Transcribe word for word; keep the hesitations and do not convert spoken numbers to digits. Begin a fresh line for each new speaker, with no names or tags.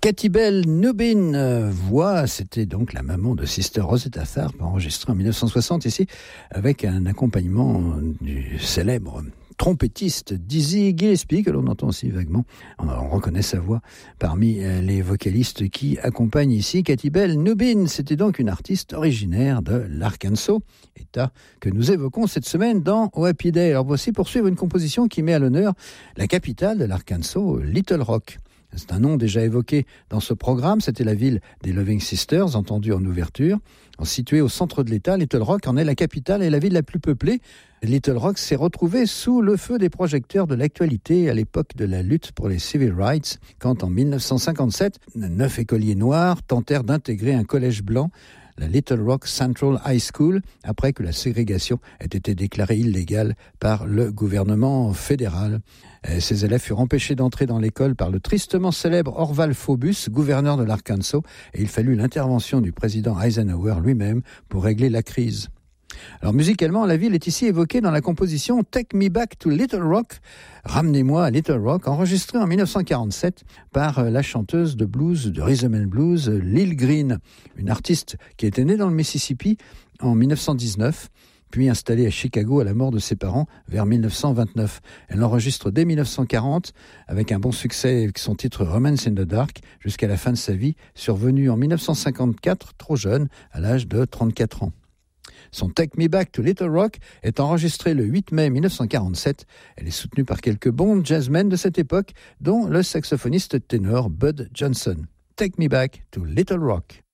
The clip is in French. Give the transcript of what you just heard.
Katy Bell Nubin, euh, voix, c'était donc la maman de Sister Rosetta Tharpe, enregistrée en dix-neuf cent soixante ici, avec un accompagnement du célèbre trompettiste Dizzy Gillespie, que l'on entend aussi vaguement. On, on reconnaît sa voix parmi les vocalistes qui accompagnent ici Katy Bell Nubin. C'était donc une artiste originaire de l'Arkansas, État que nous évoquons cette semaine dans O Happy Day. Alors voici poursuivre une composition qui met à l'honneur la capitale de l'Arkansas, Little Rock. C'est un nom déjà évoqué dans ce programme, c'était la ville des Loving Sisters, entendue en ouverture. Située au centre de l'État, Little Rock en est la capitale et la ville la plus peuplée. Little Rock s'est retrouvée sous le feu des projecteurs de l'actualité à l'époque de la lutte pour les civil rights, quand en dix-neuf cent cinquante-sept, neuf écoliers noirs tentèrent d'intégrer un collège blanc, la Little Rock Central High School, après que la ségrégation ait été déclarée illégale par le gouvernement fédéral. Ces élèves furent empêchés d'entrer dans l'école par le tristement célèbre Orval Faubus, gouverneur de l'Arkansas, et il fallut l'intervention du président Eisenhower lui-même pour régler la crise. Alors musicalement, la ville est ici évoquée dans la composition Take Me Back to Little Rock, Ramenez-moi à Little Rock, enregistrée en dix-neuf cent quarante-sept par la chanteuse de blues, de rhythm and blues, Lil Green, une artiste qui était née dans le Mississippi en dix-neuf cent dix-neuf, puis installée à Chicago à la mort de ses parents vers dix-neuf cent vingt-neuf. Elle l'enregistre dès dix-neuf cent quarante avec un bon succès avec son titre Romance in the Dark jusqu'à la fin de sa vie, survenue en dix-neuf cent cinquante-quatre, trop jeune, à l'âge de trente-quatre ans. Son Take Me Back to Little Rock est enregistré le huit mai dix-neuf cent quarante-sept. Elle est soutenue par quelques bons jazzmen de cette époque, dont le saxophoniste ténor Bud Johnson. Take Me Back to Little Rock.